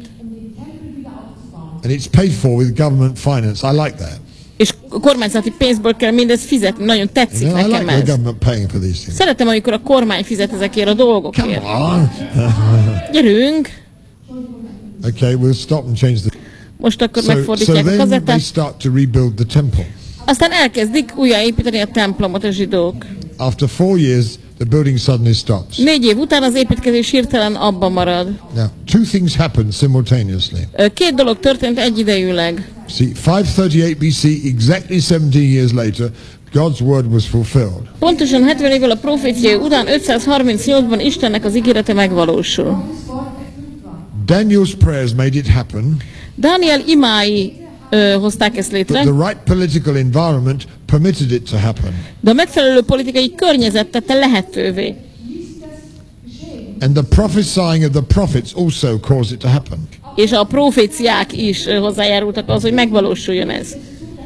And it's paid for with government finance. I like that. És kormányzati pénzből kell mindezt fizetni. Nagyon tetszik nekem I like ez. the government paying for these things. Szeretem, amikor a kormány fizet ezekért a dolgokért. Come on. Gyerünk! Okay, we'll stop and change the... Most akkor So megfordítják a then they kazettát. start to rebuild the temple. Aztán elkezdik újjáépíteni a templomot a zsidók. After 4 years, the building suddenly stops. 4 év után az építkezés hirtelen abba marad. Now, two things happened simultaneously. Két dolog történt egyidejűleg. See, 538 BC, exactly 17 years later, God's word was fulfilled. Pontosan 70 évvel a proféciai után 538-ban Istennek az ígérete megvalósul. Daniel's prayers made it happen. Dániel imái hozták ezt létre, But the right political environment permitted it to happen. de a megfelelő politikai környezet tette lehetővé. And the prophesying of the prophets also caused it to happen. És a proféciák is hozzájárultak ahhoz, hogy megvalósuljon ez.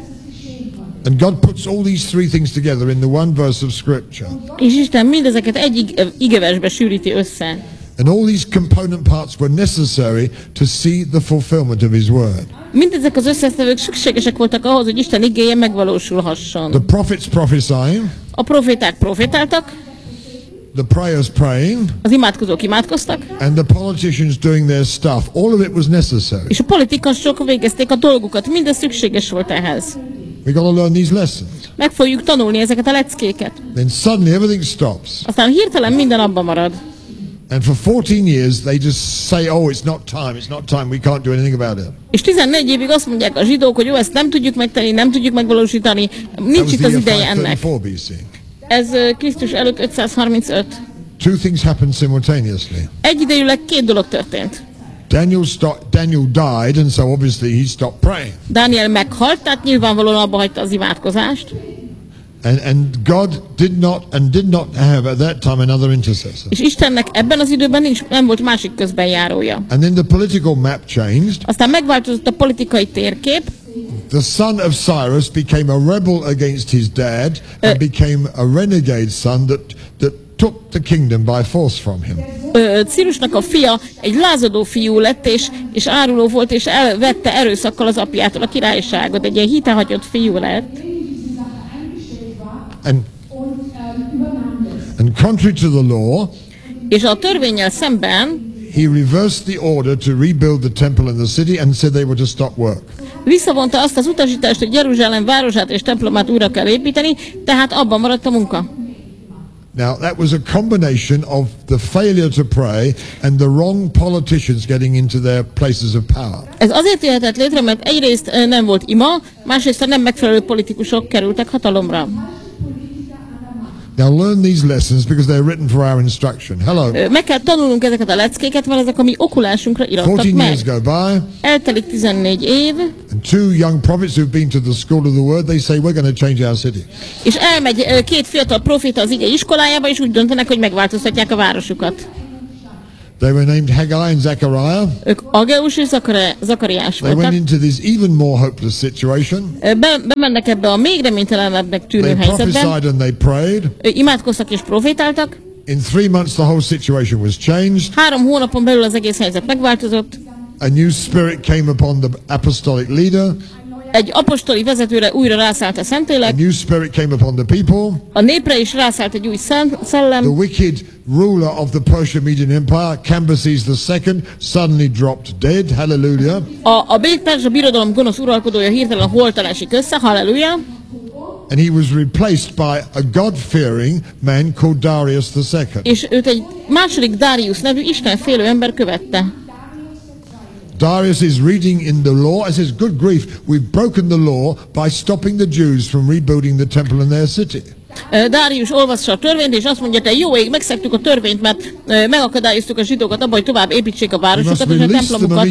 And God puts all these three things together in the one verse of Scripture. És Isten mindezeket egy igeversbe sűríti össze. And all these component parts were necessary to see the fulfillment of His word. Mindezek az összetevők szükségesek voltak ahhoz, hogy Isten igéje megvalósulhasson. The prophets prophesying, A proféták profétáltak, the prayers praying, az imádkozók imádkoztak, and the politicians doing their stuff. All of it was necessary. és a politikusok végezték a dolgukat. Mindez szükséges volt ehhez. We got to learn these lessons. Meg fogjuk tanulni ezeket a leckéket. Then suddenly everything stops. Aztán hirtelen minden abba marad. And for 14 years they just say, oh, it's not time, we can't do anything about it. És 14 évig azt mondják a zsidók, hogy jó, ezt nem tudjuk megtenni, nem tudjuk megvalósítani, nincs itt az ideje ennek. 534 BC. Ez Krisztus előtt 535. Two things happened simultaneously. Egyidejűleg két dolog történt. Daniel died, and so obviously he stopped praying. Dániel meghalt, tehát nyilvánvalóan abba hagyta az imádkozást. And God did not have at that time another intercessor. És Istennek ebben az időben nem volt másik közbenjárója. And then the political map changed. Aztán megváltozott a politikai térkép. The son of Cyrus became a rebel against his dad and became a renegade son that took the kingdom by force from him. Círusnak a fia egy lázadó fiú lett, és áruló volt, és elvette erőszakkal az apjától a királyságot. Egy ilyen hitehagyott fiú lett. And contrary to the law, és a törvénnyel szemben he reversed the order to rebuild the temple and the city and said they were to stop work. Visszavonta azt az utasítást, hogy Jeruzsálem városát és templomát újra kell építeni, tehát abban maradt a munka. Now that was a combination of the failure to pray and the wrong politicians getting into their places of power. Ez azért jöhetett létre, mert egyrészt nem volt ima, másrészt a nem megfelelő politikusok kerültek hatalomra. Now learn these lessons because they're written for our instruction. Hello. Meg kell tanulnunk ezeket a leckéket, mert ezek a mi okulásunkra irattak 14 meg. years go by. Eltelik 14 év. And two young prophets who've been to the school of the word, they say we're going to change our city. És elmegy két fiatal proféta az ige iskolájába, és úgy döntenek, hogy megváltoztatják a városukat. They were named Haggai and Zechariah. Ők Ageus és Zakariás They voltak. went into this even more hopeless situation. Bemennek ebbe a még reménytelenebbnek tűnő They helyzetbe. prophesied and they prayed. Imádkoztak és profétáltak. In 3 months the whole situation was changed. 3 hónapon belül az egész helyzet megváltozott. A new spirit came upon the apostolic leader. Egy apostoli vezetőre újra rászállt a A Szentlélek. new spirit came upon the people. A népre is rászállt egy új szellem. The wicked ruler of the Persian-Median Empire, Cambyses II, suddenly dropped dead. Hallelujah. A Perzsa birodalom gonosz uralkodója hirtelen holtan esik össze. Halleluja. And he was replaced by a God-fearing man called Darius II. És őt egy második Darius nevű istenfélő ember követte. Darius is reading in the law and says, good grief, we've broken the law by stopping the Jews from rebuilding the temple in their city. Dárius olvassa a törvényt, és azt mondja, te jó ég, megszegtük a törvényt, mert megakadályoztuk a zsidókat abban, hogy tovább építsék a városokat és a templomokat.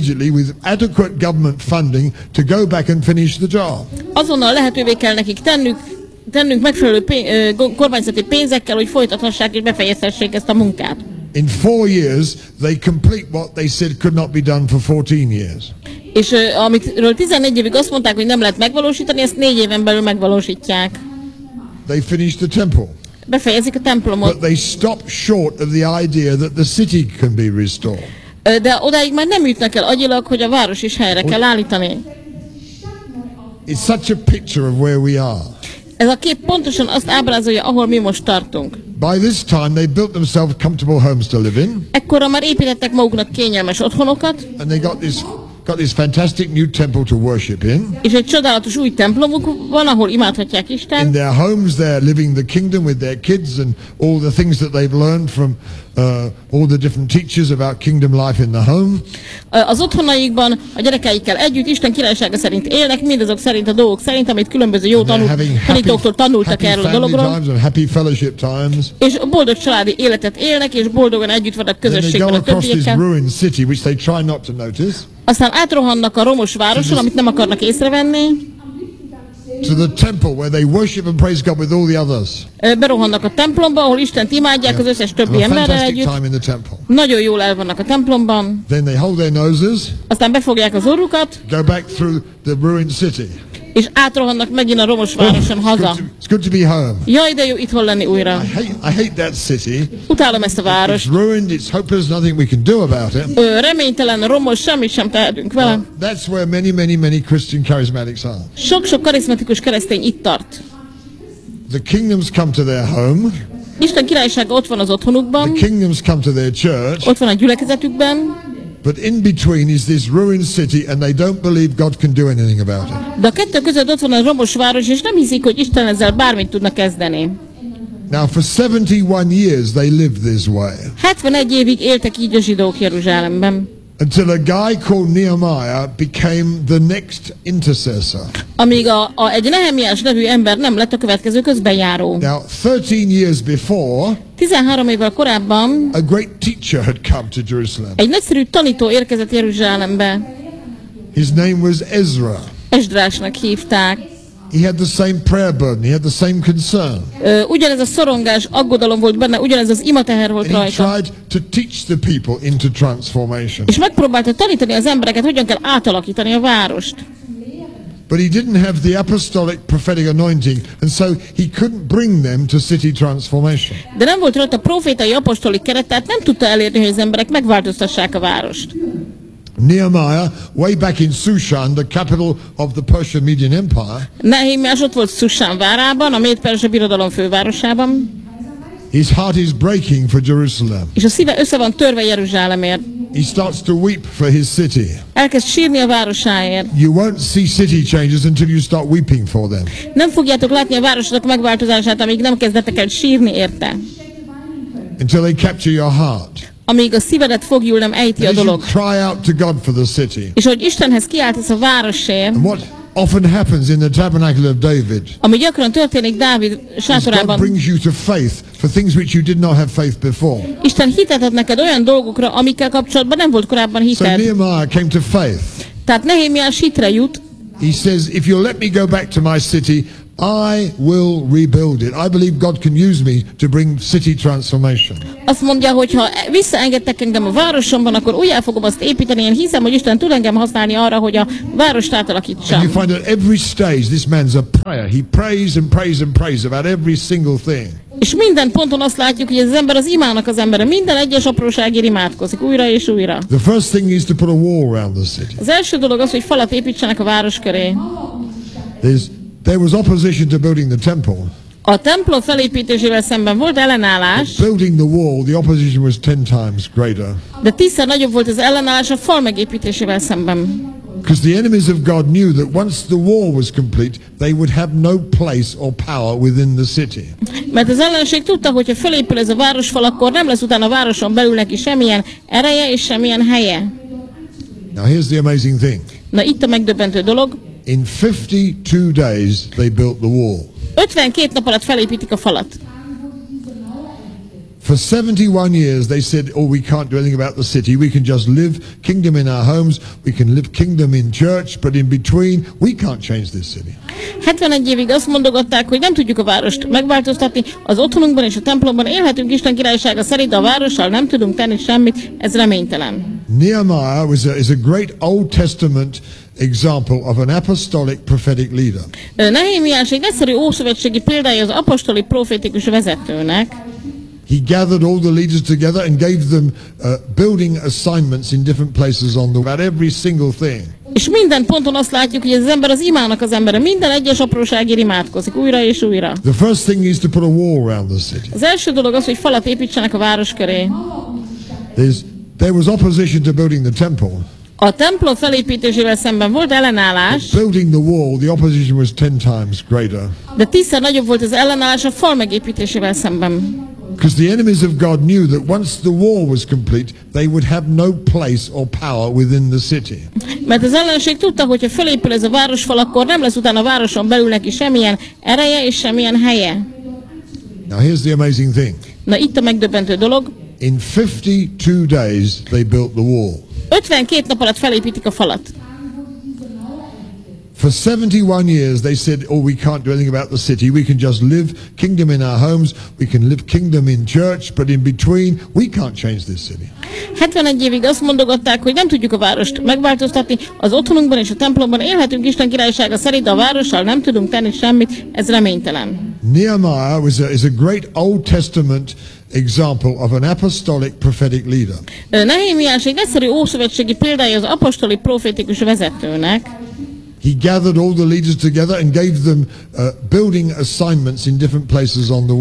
Azonnal lehetővé kell nekik tennünk megfelelő kormányzati pénzekkel, hogy folytathassák és befejezhessék ezt a munkát. In 4 years, they complete what they said could not be done for 14 years. És amitről 14 évig azt mondták, hogy nem lehet megvalósítani, ezt 4 éven belül megvalósítják. They finished the temple. Befejezik a templomot. But they stopped short of the idea that the city can be restored. De odáig már nem jutnak el agyilag, hogy a város is helyre kell állítani. It's such a picture of where we are. Ez a kép pontosan azt ábrázolja, ahol mi most tartunk. By this time they built themselves comfortable homes to live in. Ekkorra már építettek maguknak kényelmes otthonokat. And they got this fantastic new temple to worship in. És egy csodálatos új templomuk van, ahol imádhatják Istent. In their homes they're living the kingdom with their kids and all the things that they've learned from all the different teachers about kingdom life in the home. Az otthonaikban a gyerekeikkel együtt Isten királysága szerint élnek, mindazok szerint a dolgok szerint, amit különböző jó tanítóktól tanultak erről a dologról. És boldog családi életet élnek, és boldogan együtt vannak közösségben a többiekkel. Aztán átrohannak a romos városon, amit nem akarnak észrevenni. To the temple where they worship and praise God with all the others. Berohannak a templomba, ahol Istent imádják az összes többi emberrel együtt. Nagyon jól el vannak a templomban. Then they hold their noses. Aztán befogják az orrukat. Go back through the ruined city. És átrohannak megint a romos városon haza. It's good to be home. Jaj, de jó itthon lenni újra. I hate that city. Utálom ezt a várost. It's ruined, it's hopeless, nothing we can do about it. Reménytelen, romos, semmit sem tehetünk vele. That's where many Christian charismatics are. Sok-sok karizmatikus keresztény itt tart. The kingdoms come to their home. Isten királysága ott van az otthonukban. The kingdoms come to their church. Ott van a gyülekezetükben. But in between is this ruined city and they don't believe God can do anything about it. De a kettő között ott van a romos város, és nem hiszik, hogy Isten ezzel bármit tudna kezdeni. Now for 71 years they lived this way. 71 évig éltek így a zsidók Jeruzsálemben. Until a guy called Nehemiah became the next intercessor. Amíg egy Nehemiás nevű ember nem lett a következő közbenjáró. Now 13 years before, 13 évvel korábban a great teacher had come to Jerusalem. Egy nagyszerű tanító érkezett Jeruzsálembe. His name was Ezra. Esdrásnak hívták. He had the same prayer burden, he had the same concern. Ugyanez a szorongás, aggodalom volt benne, ugyanez az imateher volt rajta. He tried to teach the people into transformation. És megpróbálta tanítani az embereket, hogyan kell átalakítani a várost. But he didn't have the apostolic prophetic anointing, and so he couldn't bring them to city transformation. De nem volt rajta profétai apostolic keret, tehát nem tudta elérni, hogy az emberek megváltoztassák a várost. Nehemiah, way back in Shushan, the capital of the Persian-Median Empire. Nehemiás ott volt Shushan várában, a Méd-Perzsa birodalom fővárosában. His heart is breaking for Jerusalem. És a szíve össze van törve Jeruzsálemért. He starts to weep for his city. Elkezd sírni a városáért. You won't see city changes until you start weeping for them. Nem fogjátok látni a városok megváltozását, amíg nem kezdetek el sírni érte. Until they capture your heart. Amíg a szívedet fogjul nem ejti a dolog. Cry out to God for the city. És hogy Istenhez kiáltasz a városért. What often happens in the tabernacle of David. Ami gyakran történik Dávid sátorában. God brings you to faith for things which you did not have faith before. Isten hitet ad neked olyan dolgokra, amikkel kapcsolatban nem volt korábban hited. So Nehemiah came to faith. Tehát Nehemiás hitre jut. He says, if you'll let me go back to my city, I will rebuild it. I believe God can use me to bring city transformation. Azt mondja, hogy ha visszaengedtek engem a városomban, akkor újjá fogom azt építeni. Én hiszem, hogy Isten tud engem használni arra, hogy a várost átalakítsam. And you find at every stage this man's a prayer. He prays and prays and prays about every single thing. És minden ponton azt látjuk, hogy az ember az imának az embere. Minden egyes apróságért imádkozik újra és újra. The first thing is to put a wall around the city. Az első dolog az, hogy falat építsenek a város köré. There was opposition to building the temple. A templom felépítésével szemben volt ellenállás. Building the wall, the opposition was 10 times greater. De 10-szer nagyobb volt az ellenállás a fal megépítésével szemben. Because the enemies of God knew that once the wall was complete, they would have no place or power within the city. Mert az ellenség tudta, hogy ha felépül ez a városfal, akkor nem lesz utána a városon belül neki semmilyen ereje és semmilyen helye. Now here's the amazing thing. Na itt a megdöbbentő dolog. In 52 days they built the wall. 52 nap alatt felépítik a falat. For 71 years they said, oh, we can't do anything about the city. We can just live kingdom in our homes. We can live kingdom in church. But in between, we can't change this city. 71 évig azt mondogatták, hogy nem tudjuk a várost megváltoztatni. Az otthonunkban és a templomban élhetünk Isten királysága szerint, de a várossal nem tudunk tenni semmit. Ez reménytelen. Nehemiah is a great Old Testament example of an apostolic prophetic leader. Nehemiás egy egyszerű ószövetségi példája az apostoli profétikus vezetőnek. He gathered all the leaders together and gave them building assignments in different places on the about every single thing. És minden ponton azt látjuk, hogy ez az ember az imának az embere. Minden egyes apróságért imádkozik, újra és újra. The first thing is to put a wall around the city. Az első dolog az, hogy falat építsenek a város köré. There was opposition to building the temple. A templom felépítésével szemben volt ellenállás. Building the wall, the opposition was 10 times greater. De 10-szer nagyobb volt az ellenállás a fal megépítésével szemben. Because the enemies of God knew that once the wall was complete, they would have no place or power within the city. Mert az ellenség tudta, hogy ha felépül ez a városfal, akkor nem lesz utána a városon belül neki semmilyen ereje és semmilyen helye. Now here's the amazing thing. Na itt a megdöbbentő dolog. In 52 days they built the wall. 52 nap alatt felépítik a falat. For 71 years they said, oh, we can't do anything about the city. We can just live kingdom in our homes. We can live kingdom in church. But in between, we can't change this city. 71 évig azt mondogatták, hogy nem tudjuk a várost megváltoztatni. Az otthonunkban és a templomban élhetünk Isten királysága szerint, de a várossal nem tudunk tenni semmit. Ez reménytelen. Nehemiah is a great Old Testament example of an apostolic prophetic leader. Nehemiás egy egyszerű ószövetségi példája az apostoli profétikus vezetőnek. He gathered all the leaders together and gave them building assignments in different places on the